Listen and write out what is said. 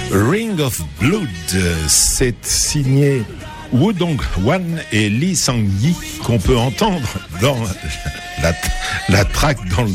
Ring of Blood, c'est signé Woo-dong Hwan et Lee Sang-yi qu'on peut entendre dans la track dans le